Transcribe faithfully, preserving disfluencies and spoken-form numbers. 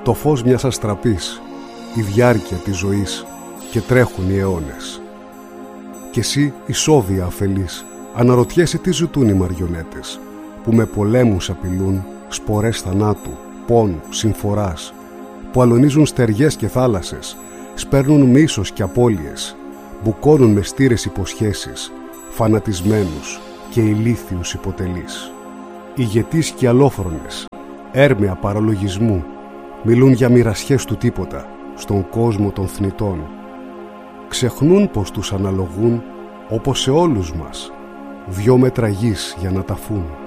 το φως μιας αστραπής, η διάρκεια της ζωής, και τρέχουν οι αιώνες. Κι εσύ, ισόβια αφελής, αναρωτιέσαι τι ζητούν οι μαριονέτες, που με πολέμους απειλούν, σπορές θανάτου, πόνου, συμφοράς, που αλωνίζουν στεριές και θάλασσες, σπέρνουν μίσος και απώλειες, μπουκώνουν με στήρες υποσχέσεις, φανατισμένους και ηλίθιους υποτελείς. Ηγετείς και αλόφρονες, έρμεα παραλογισμού, μιλούν για μοιρασιές του τίποτα, στον κόσμο των θνητών. Ξεχνούν πως τους αναλογούν, όπως σε όλους μας, δυο μέτρα γης για να ταφούν.